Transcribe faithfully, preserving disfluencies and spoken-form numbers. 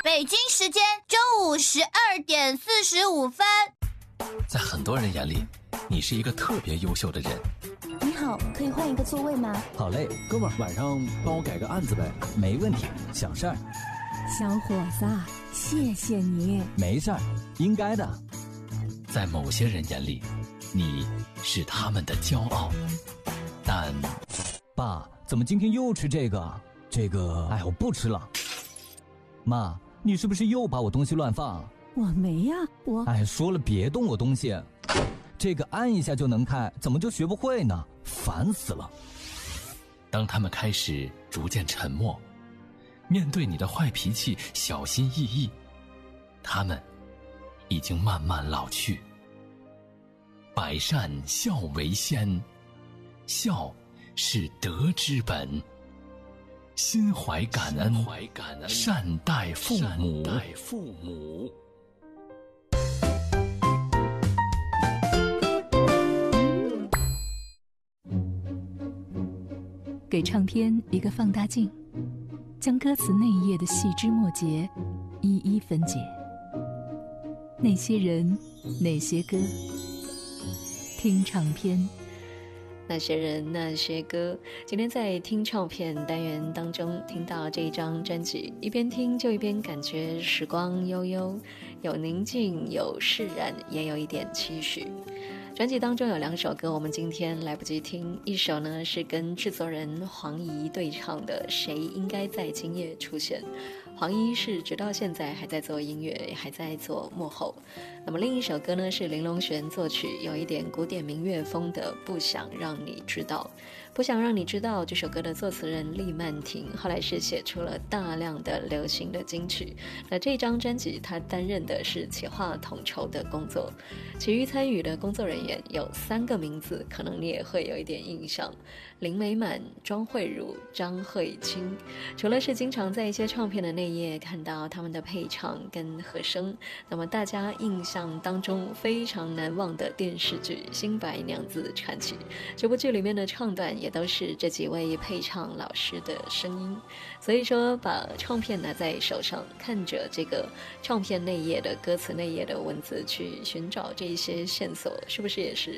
北京时间中午十二点四十五分。 在很多人眼里，你是一个特别优秀的人。 你好，可以换一个座位吗？ 好嘞，哥们儿，晚上帮我改个案子呗。没问题，小事儿。 小伙子，谢谢你。 没事儿，应该的。 在某些人眼里，你是他们的骄傲，但…… 爸，怎么今天又吃这个？这个，哎，我不吃了。妈，你是不是又把我东西乱放？ 我没呀，我…… 哎，说了别动我东西。这个按一下就能开，怎么就学不会呢？烦死了。 当他们开始逐渐沉默，面对你的坏脾气小心翼翼，他们已经慢慢老去。百善孝为先，孝是德之本，心怀感恩，善待父母。 给唱片一个放大镜，将歌词内页的细枝末节一一分解。那些人，那些歌，听唱片。 那些人，那些歌。今天在听唱片单元当中听到这一张专辑，一边听就一边感觉时光悠悠，有宁静，有释然，也有一点期许。专辑当中有两首歌我们今天来不及听，一首呢是跟制作人黄怡对唱的《谁应该在今夜出现》，黄怡是直到现在还在做音乐，也还在做幕后。那么另一首歌呢是林隆璇作曲，有一点古典民乐风的《不想让你知道》。不想让你知道这首歌的作词人厉曼婷后来是写出了大量的流行的金曲，那这张专辑他担任的是企划统筹的工作，其余参与的工作人员有三个名字，可能你也会有一点印象：林美满、庄慧茹、张慧清。除了是经常在一些唱片的内页看到他们的配唱跟和声，那么大家印象当中非常难忘的电视剧《新白娘子传奇》，这部剧里面的唱段也都是这几位配唱老师的声音。所以说把唱片拿在手上，看着这个唱片内页的歌词内页的文字去寻找这一些线索，是不是也是